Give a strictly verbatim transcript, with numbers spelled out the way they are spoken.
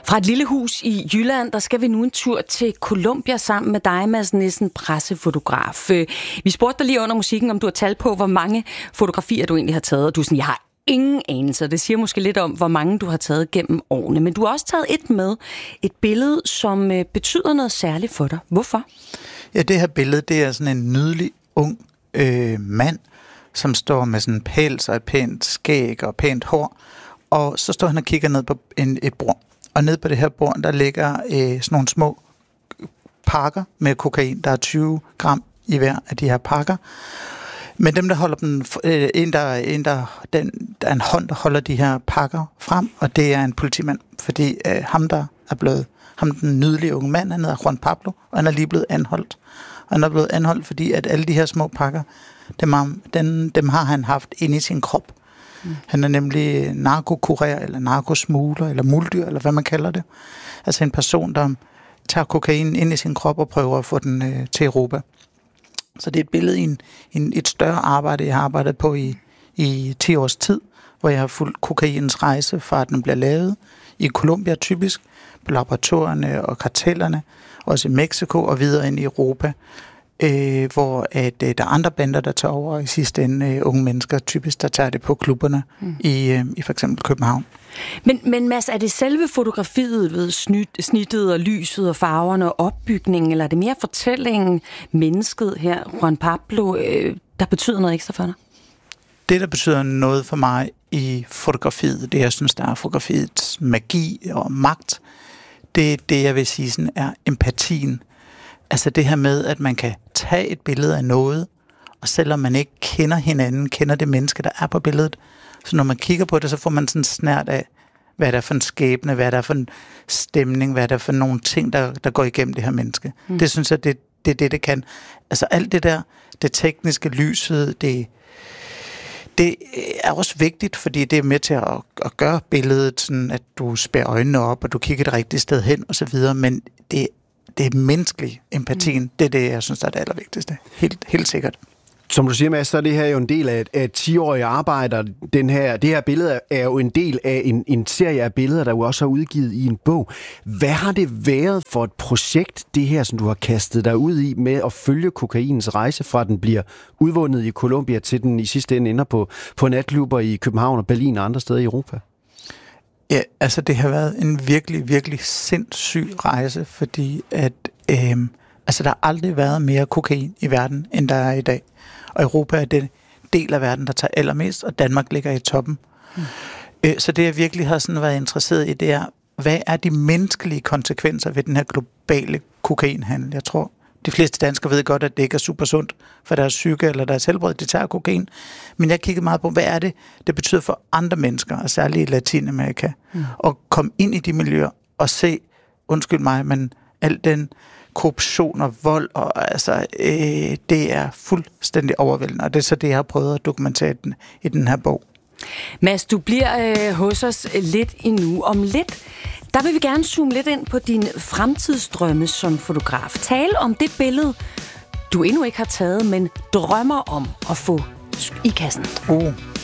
Fra et lille hus i Jylland, der skal vi nu en tur til Colombia sammen med dig, Mads Nissen, pressefotograf. Vi spurgte dig lige under musikken, om du har tal på, hvor mange fotografier du egentlig har taget, og du er sådan, jeg har ingen anelse. Det siger måske lidt om, hvor mange du har taget gennem årene. Men du har også taget et med, et billede, som betyder noget særligt for dig. Hvorfor? Ja, det her billede, det er sådan en nydelig, ung øh, mand, som står med sådan en pels og et pænt skæg og pænt hår. Og så står han og kigger ned på en, et bord. Og ned på det her bord, der ligger øh, sådan nogle små pakker med kokain. Der er tyve gram i hver af de her pakker. Men dem, der holder dem, øh, en, der, en der, den, der er en hånd, der holder de her pakker frem, og det er en politimand. Fordi øh, ham, der er blevet, ham den nydelige unge mand, han hedder Juan Pablo, og han er lige blevet anholdt. Og han er blevet anholdt, fordi at alle de her små pakker, dem har, dem, dem har han haft inde i sin krop. Mm. Han er nemlig narkokurer, eller narkosmugler, eller muldyr, eller hvad man kalder det. Altså en person, der tager kokain ind i sin krop og prøver at få den øh, til Europa. Så det er et billede i en, en, et større arbejde, jeg har arbejdet på i, i ti års tid, hvor jeg har fulgt kokainens rejse fra, at den bliver lavet i Colombia typisk, på laboratorierne og kartellerne, også i Mexico og videre ind i Europa, øh, hvor at, øh, der er andre bander, der tager over i sidste ende, øh, unge mennesker typisk, der tager det på klubberne mm. i, øh, i for eksempel København. Men, men Mads, er det selve fotografiet ved snit, snittet og lyset og farverne og opbygningen, eller er det mere fortællingen, mennesket her, Juan Pablo, øh, der betyder noget ekstra for dig? Det, der betyder noget for mig i fotografiet, det jeg synes, der er fotografiets magi og magt, det er det, jeg vil sige, sådan, er empatien. Altså det her med, at man kan tage et billede af noget, og selvom man ikke kender hinanden, kender det menneske, der er på billedet, så når man kigger på det, så får man sådan en snert af, hvad der er for en skæbne, hvad der er for en stemning, hvad der er for nogle ting, der, der går igennem det her menneske. Mm. Det synes jeg, det, det er det, det kan. Altså alt det der, det tekniske, lyset, det, det er også vigtigt, fordi det er med til at, at gøre billedet sådan, at du spærer øjnene op, og du kigger det rigtige sted hen, og så videre, men det, det er menneskelig empatien, mm. det er det, jeg synes, der er det allervigtigste. Helt, helt sikkert. Som du siger, Mads, så er det her jo en del af et ti-årige arbejde. Den her, det her billede er jo en del af en, en serie af billeder, der jo også er udgivet i en bog. Hvad har det været for et projekt, det her, som du har kastet dig ud i, med at følge kokainens rejse fra den bliver udvundet i Colombia, til den i sidste ende ender på, på natklubber i København og Berlin og andre steder i Europa? Ja, altså det har været en virkelig, virkelig sindssyg rejse, fordi at øh, altså, der har aldrig været mere kokain i verden, end der er i dag. Og Europa er den del af verden, der tager allermest, og Danmark ligger i toppen. Mm. Så det, jeg virkelig har sådan været interesseret i, det er, hvad er de menneskelige konsekvenser ved den her globale kokainhandel? Jeg tror, de fleste danskere ved godt, at det ikke er super sundt for deres psyke eller deres helbred, de tager kokain. Men jeg kiggede meget på, hvad er det, det betyder for andre mennesker, og særligt i Latinamerika, mm. at komme ind i de miljøer og se, undskyld mig, men al den korruption og vold, og altså, øh, det er fuldstændig overvældende, og det er så det, jeg har prøvet at dokumentere den, i den her bog. Mads, du bliver øh, hos os lidt endnu. Om lidt, der vil vi gerne zoome lidt ind på din fremtidsdrømme som fotograf. Tale om det billede, du endnu ikke har taget, men drømmer om at få i kassen. Uh.